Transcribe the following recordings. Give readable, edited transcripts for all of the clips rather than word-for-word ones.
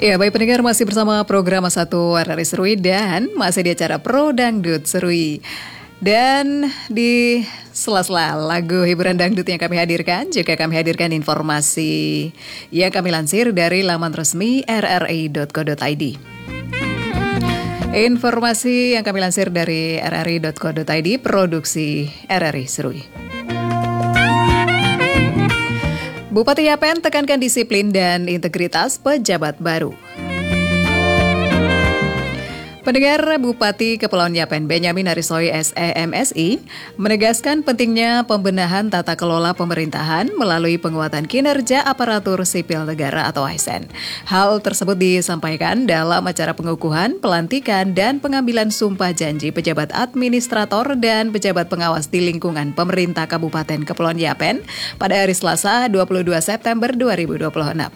Ya, baik pendengar, masih bersama program Satu RRI Serui dan masih di acara Pro Dangdut Serui. Dan di sela-sela lagu hiburan dangdut yang kami hadirkan, juga kami hadirkan informasi yang kami lansir dari laman resmi rri.co.id. Informasi yang kami lansir dari rri.co.id, produksi RRI Serui. Bupati Yapen tekankan disiplin dan integritas pejabat baru. Pendengar, Bupati Kepulauan Yapen Benyamin Arisoi SEMSI menegaskan pentingnya pembenahan tata kelola pemerintahan melalui penguatan kinerja aparatur sipil negara atau ASN. Hal tersebut disampaikan dalam acara pengukuhan, pelantikan, dan pengambilan sumpah janji pejabat administrator dan pejabat pengawas di lingkungan pemerintah Kabupaten Kepulauan Yapen pada hari Selasa 22 September 2026.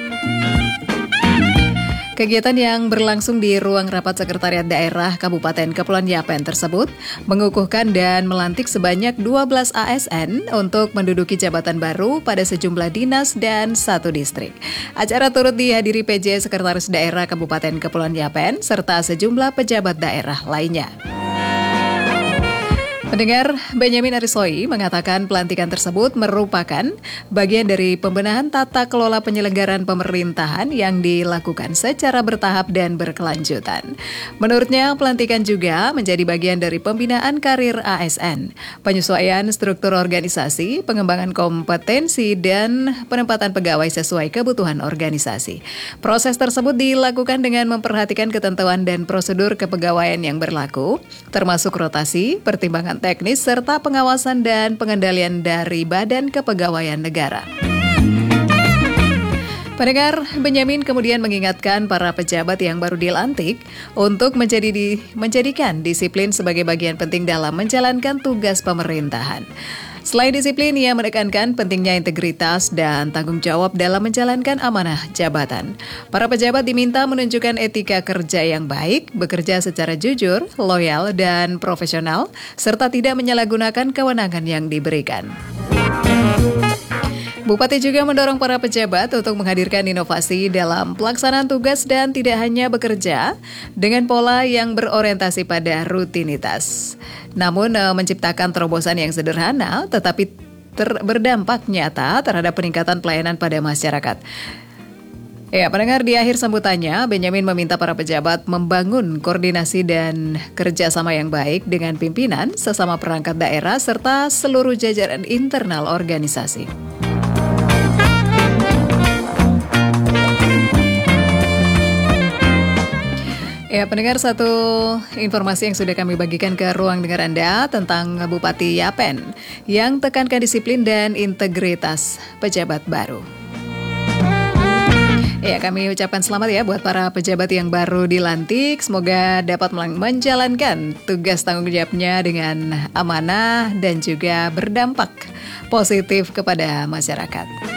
Kegiatan yang berlangsung di ruang rapat Sekretariat Daerah Kabupaten Kepulauan Yapen tersebut mengukuhkan dan melantik sebanyak 12 ASN untuk menduduki jabatan baru pada sejumlah dinas dan satu distrik. Acara turut dihadiri PJ Sekretaris Daerah Kabupaten Kepulauan Yapen serta sejumlah pejabat daerah lainnya. Pendengar, Benyamin Arisoi mengatakan pelantikan tersebut merupakan bagian dari pembenahan tata kelola penyelenggaraan pemerintahan yang dilakukan secara bertahap dan berkelanjutan. Menurutnya, pelantikan juga menjadi bagian dari pembinaan karir ASN, penyesuaian struktur organisasi, pengembangan kompetensi, dan penempatan pegawai sesuai kebutuhan organisasi. Proses tersebut dilakukan dengan memperhatikan ketentuan dan prosedur kepegawaian yang berlaku, termasuk rotasi, pertimbangan teknis, serta pengawasan dan pengendalian dari Badan Kepegawaian Negara. Pendengar, Benyamin kemudian mengingatkan para pejabat yang baru dilantik untuk menjadikan disiplin sebagai bagian penting dalam menjalankan tugas pemerintahan. Selain disiplin, ia menekankan pentingnya integritas dan tanggung jawab dalam menjalankan amanah jabatan. Para pejabat diminta menunjukkan etika kerja yang baik, bekerja secara jujur, loyal, dan profesional, serta tidak menyalahgunakan kewenangan yang diberikan. Bupati juga mendorong para pejabat untuk menghadirkan inovasi dalam pelaksanaan tugas dan tidak hanya bekerja dengan pola yang berorientasi pada rutinitas. Namun menciptakan terobosan yang sederhana tetapi berdampak nyata terhadap peningkatan pelayanan pada masyarakat. Ya, pendengar, di akhir sambutannya, Benyamin meminta para pejabat membangun koordinasi dan kerjasama yang baik dengan pimpinan, sesama perangkat daerah, serta seluruh jajaran internal organisasi. Ya, pendengar, satu informasi yang sudah kami bagikan ke ruang dengar Anda tentang Bupati Yapen yang tekankan disiplin dan integritas pejabat baru. Ya, kami ucapkan selamat ya buat para pejabat yang baru dilantik. Semoga dapat menjalankan tugas tanggung jawabnya dengan amanah dan juga berdampak positif kepada masyarakat.